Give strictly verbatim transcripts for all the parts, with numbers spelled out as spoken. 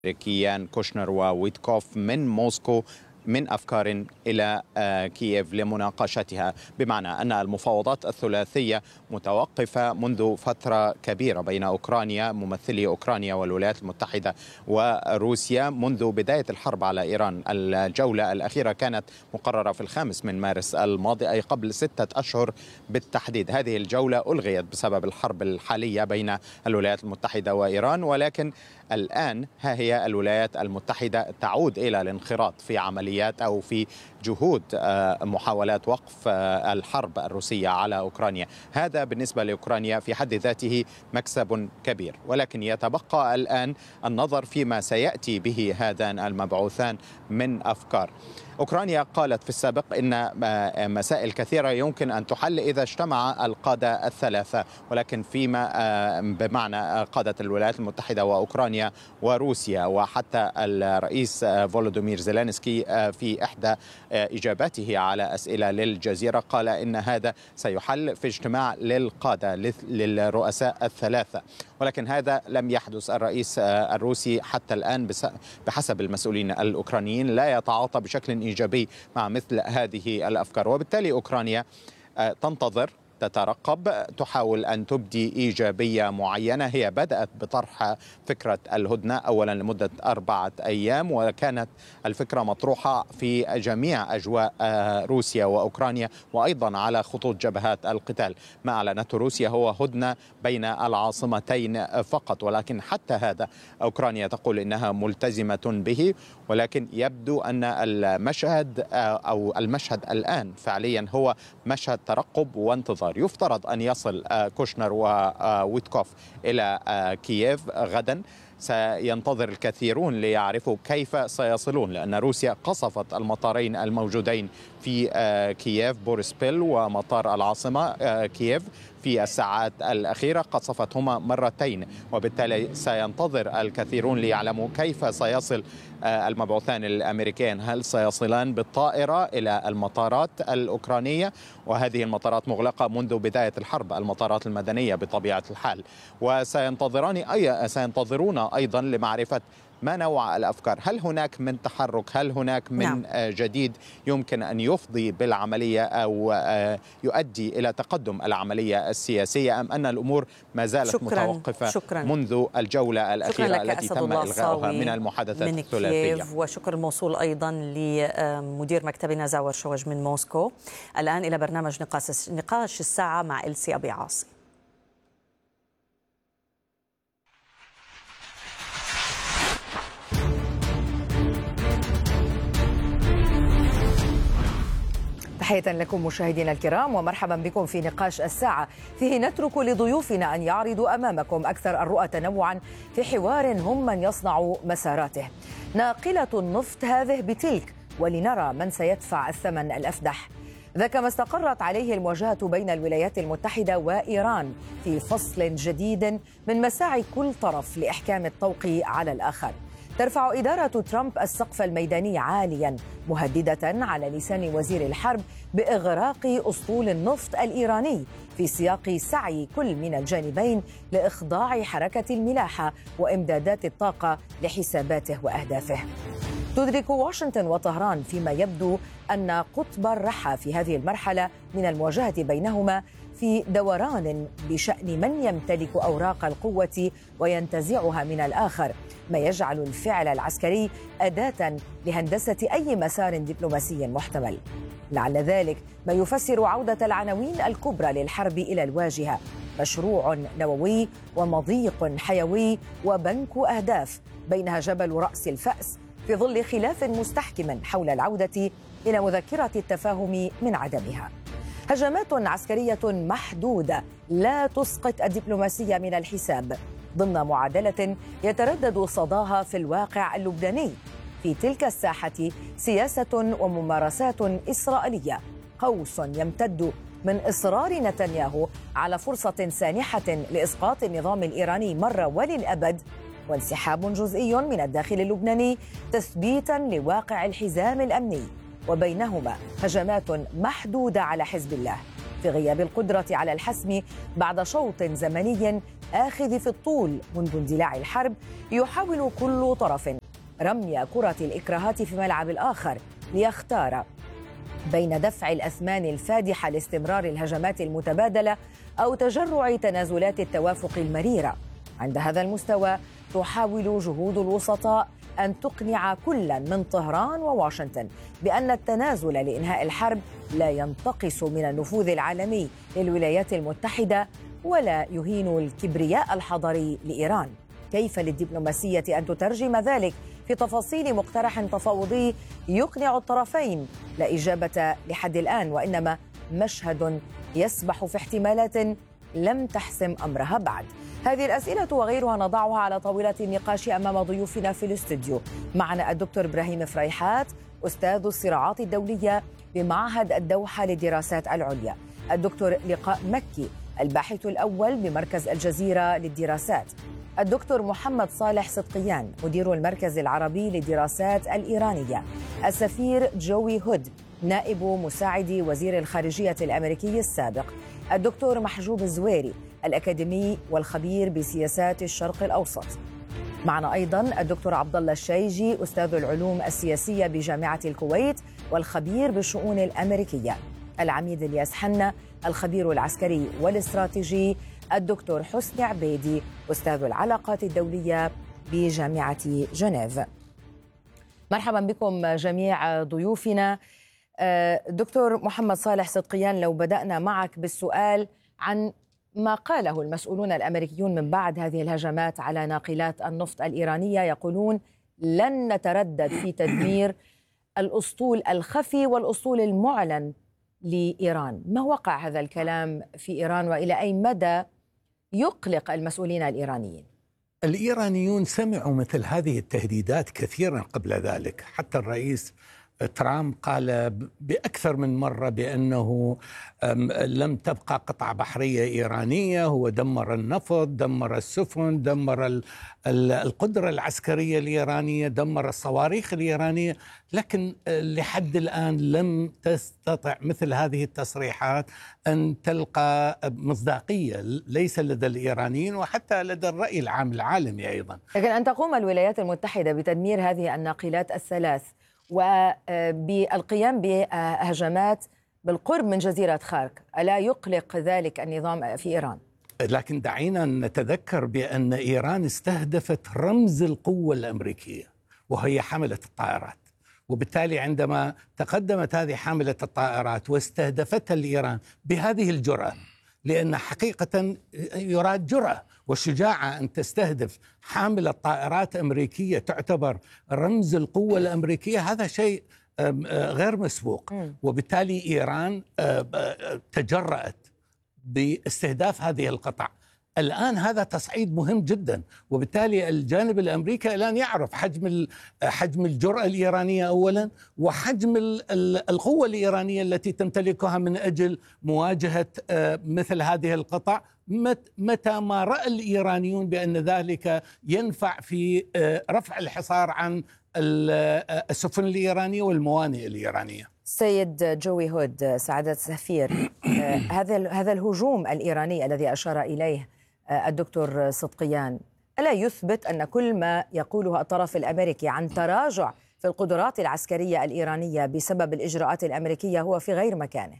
الأمريكيان كوشنر وويتكوف من موسكو من أفكار إلى كييف لمناقشتها، بمعنى أن المفاوضات الثلاثية متوقفة منذ فترة كبيرة بين أوكرانيا ممثلي أوكرانيا والولايات المتحدة وروسيا منذ بداية الحرب على إيران. الجولة الأخيرة كانت مقررة في الخامس من مارس الماضي، أي قبل ستة أشهر بالتحديد. هذه الجولة ألغيت بسبب الحرب الحالية بين الولايات المتحدة وإيران، ولكن الآن ها هي الولايات المتحدة تعود إلى الانخراط في عمليات أو في جهود محاولات وقف الحرب الروسية على أوكرانيا. هذا بالنسبة لأوكرانيا في حد ذاته مكسب كبير، ولكن يتبقى الآن النظر فيما سيأتي به هذان المبعوثان من أفكار. أوكرانيا قالت في السابق إن مسائل كثيرة يمكن أن تحل إذا اجتمع القادة الثلاثة، ولكن فيما بمعنى قادة الولايات المتحدة وأوكرانيا وروسيا، وحتى الرئيس فولودومير زيلينسكي في إحدى إجاباته على أسئلة للجزيرة قال إن هذا سيحل في اجتماع للقادة للرؤساء الثلاثة، ولكن هذا لم يحدث. الرئيس الروسي حتى الآن بحسب المسؤولين الأوكرانيين لا يتعاطى بشكل إيجابي مع مثل هذه الأفكار، وبالتالي أوكرانيا تنتظر، تترقب، تحاول أن تبدي إيجابية معينة. هي بدأت بطرح فكرة الهدنة أولا لمدة أربعة أيام، وكانت الفكرة مطروحة في جميع أجواء روسيا وأوكرانيا وأيضا على خطوط جبهات القتال. ما أعلنته روسيا هو هدنة بين العاصمتين فقط، ولكن حتى هذا أوكرانيا تقول إنها ملتزمة به، ولكن يبدو أن المشهد أو المشهد الآن فعليا هو مشهد ترقب وانتظار. يفترض أن يصل كوشنر وويتكوف إلى كييف غدا. سينتظر الكثيرون ليعرفوا كيف سيصلون، لأن روسيا قصفت المطارين الموجودين في كييف، بوريسبيل ومطار العاصمة كييف، في الساعات الأخيرة قصفتهما مرتين، وبالتالي سينتظر الكثيرون ليعلموا كيف سيصل المبعوثان الأمريكيان. هل سيصلان بالطائرة إلى المطارات الأوكرانية؟ وهذه المطارات مغلقة منذ بداية الحرب، المطارات المدنية بطبيعة الحال. وسينتظران أي سينتظرون أيضا لمعرفة ما نوع الأفكار. هل هناك من تحرك؟ هل هناك من نعم. جديد يمكن أن يفضي بالعملية أو يؤدي إلى تقدم العملية السياسية، أم أن الأمور ما زالت شكراً. متوقفة شكراً. منذ الجولة الأخيرة التي تم إلغاؤها من المحادثات من الثلاثية؟ كييف، وشكر موصول أيضا لمدير مكتبنا زاور شوج من موسكو. الآن إلى برنامج نقاش, نقاش الساعة مع إلسي أبي عاصي. تحية لكم مشاهدينا الكرام ومرحبا بكم في نقاش الساعة، فيه نترك لضيوفنا أن يعرضوا أمامكم أكثر الرؤى تنوعا في حوار هم من يصنع مساراته. ناقلة النفط هذه بتلك، ولنرى من سيدفع الثمن الأفدح. ذاك ما استقرت عليه المواجهة بين الولايات المتحدة وإيران في فصل جديد من مساعي كل طرف لإحكام الطوق على الآخر. ترفع إدارة ترامب السقف الميداني عاليا، مهددة على لسان وزير الحرب بإغراق أسطول النفط الإيراني في سياق سعي كل من الجانبين لإخضاع حركة الملاحة وإمدادات الطاقة لحساباته وأهدافه. تدرك واشنطن وطهران فيما يبدو أن قطب الرحى في هذه المرحلة من المواجهة بينهما في دوران بشأن من يمتلك أوراق القوة وينتزعها من الآخر، ما يجعل الفعل العسكري أداة لهندسة أي مسار دبلوماسي محتمل. لعل ذلك ما يفسر عودة العناوين الكبرى للحرب إلى الواجهة: مشروع نووي ومضيق حيوي وبنك أهداف، بينها جبل رأس الفأس، في ظل خلاف مستحكم حول العودة إلى مذكرة التفاهم من عدمها. هجمات عسكرية محدودة لا تسقط الدبلوماسية من الحساب، ضمن معادلة يتردد صداها في الواقع اللبناني. في تلك الساحة سياسة وممارسات إسرائيلية، قوس يمتد من إصرار نتنياهو على فرصة سانحة لإسقاط النظام الإيراني مرة وللأبد، وانسحاب جزئي من الداخل اللبناني تثبيتا لواقع الحزام الأمني، وبينهما هجمات محدودة على حزب الله في غياب القدرة على الحسم بعد شوط زمني الآخذ في الطول منذ اندلاع الحرب، يحاول كل طرف رمي كرة الإكراهات في ملعب الآخر ليختار بين دفع الأثمان الفادحة لاستمرار الهجمات المتبادلة أو تجرع تنازلات التوافق المريرة. عند هذا المستوى تحاول جهود الوسطاء أن تقنع كلا من طهران وواشنطن بأن التنازل لإنهاء الحرب لا ينتقص من النفوذ العالمي للولايات المتحدة ولا يهين الكبرياء الحضاري لإيران. كيف للدبلوماسية أن تترجم ذلك في تفاصيل مقترح تفاوضي يقنع الطرفين؟ لا إجابة لحد الآن، وإنما مشهد يسبح في احتمالات لم تحسم أمرها بعد. هذه الأسئلة وغيرها نضعها على طاولة النقاش أمام ضيوفنا في الاستوديو. معنا الدكتور إبراهيم فريحات، أستاذ الصراعات الدولية بمعهد الدوحة للدراسات العليا، الدكتور لقاء مكي، الباحث الأول بمركز الجزيرة للدراسات، الدكتور محمد صالح صدقيان، مدير المركز العربي للدراسات الإيرانية، السفير جوي هود، نائب مساعد وزير الخارجية الأمريكي السابق، الدكتور محجوب الزويري، الأكاديمي والخبير بسياسات الشرق الأوسط. معنا أيضا الدكتور عبد الله الشيجي، أستاذ العلوم السياسية بجامعة الكويت والخبير بالشؤون الأمريكية، العميد الياس حنا، الخبير العسكري والاستراتيجي، الدكتور حسني عبيدي، أستاذ العلاقات الدولية بجامعة جنيف. مرحبا بكم جميع ضيوفنا. دكتور محمد صالح صدقيان، لو بدأنا معك بالسؤال عن ما قاله المسؤولون الأمريكيون من بعد هذه الهجمات على ناقلات النفط الإيرانية، يقولون لن نتردد في تدمير الأسطول الخفي والأسطول المعلن لإيران. ما وقع هذا الكلام في إيران وإلى أي مدى يقلق المسؤولين الإيرانيين؟ الإيرانيون سمعوا مثل هذه التهديدات كثيرا قبل ذلك. حتى الرئيس ترامب قال بأكثر من مرة بأنه لم تبقى قطعة بحرية إيرانية، هو دمر النفط، دمر السفن، دمر القدرة العسكرية الإيرانية، دمر الصواريخ الإيرانية. لكن لحد الآن لم تستطع مثل هذه التصريحات أن تلقى مصداقية، ليس لدى الإيرانيين وحتى لدى الرأي العام العالمي أيضا. لكن أن تقوم الولايات المتحدة بتدمير هذه الناقلات الثلاث وبالقيام بهجمات بالقرب من جزيرة خارك، ألا يقلق ذلك النظام في إيران؟ لكن دعينا نتذكر بأن إيران استهدفت رمز القوة الأمريكية وهي حاملة الطائرات، وبالتالي عندما تقدمت هذه حاملة الطائرات واستهدفتها الإيران بهذه الجرأة، لأن حقيقة يراد جرأة وشجاعة أن تستهدف حاملة طائرات أمريكية تعتبر رمز القوة الأمريكية، هذا شيء غير مسبوق. وبالتالي إيران تجرأت باستهداف هذه القطع. الآن هذا تصعيد مهم جدا، وبالتالي الجانب الأمريكي الآن يعرف حجم حجم الجرأة الإيرانية أولا، وحجم القوة الإيرانية التي تمتلكها من أجل مواجهة مثل هذه القطع، متى ما رأى الإيرانيون بأن ذلك ينفع في رفع الحصار عن السفن الإيرانية والموانئ الإيرانية. سيد جوي هود، سعادة السفير، هذا هذا الهجوم الإيراني الذي أشار إليه الدكتور صدقيان ألا يثبت أن كل ما يقوله الطرف الأمريكي عن تراجع في القدرات العسكرية الإيرانية بسبب الإجراءات الأمريكية هو في غير مكانه؟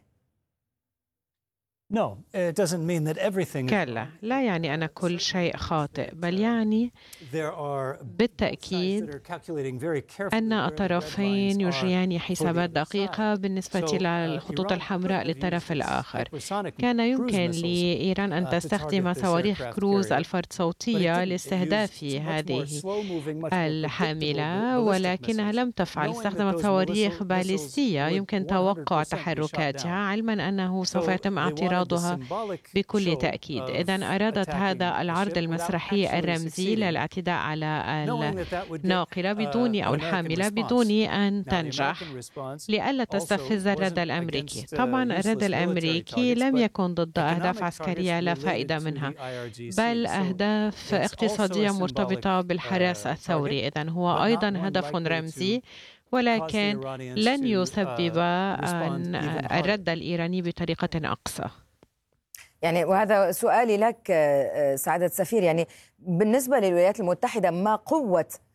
كلا، لا يعني أن كل شيء خاطئ، بل يعني بالتأكيد أن الطرفين يجريان حسابات دقيقة بالنسبة للخطوط الحمراء للطرف الآخر. كان يمكن لإيران أن تستخدم صواريخ كروز الفرد صوتية لاستهداف هذه الحاملة، ولكنها لم تفعل. استخدمت صواريخ باليستية يمكن توقع تحركاتها، علما أنه سوف يتم اعتراض بكل تأكيد. إذن أرادت هذا العرض المسرحي الرمزي للاعتداء على الناقلة بدون أو الحاملة بدون أن تنجح لئلا تستفز الرد الأمريكي. طبعا الرد الأمريكي لم يكن ضد أهداف عسكرية لا فائدة منها، بل أهداف اقتصادية مرتبطة بالحراس الثوري. إذن هو أيضا هدف رمزي، ولكن لن يسبب الرد الإيراني بطريقة أقصى. يعني وهذا سؤالي لك سعادة السفير، يعني بالنسبة للولايات المتحدة ما قوة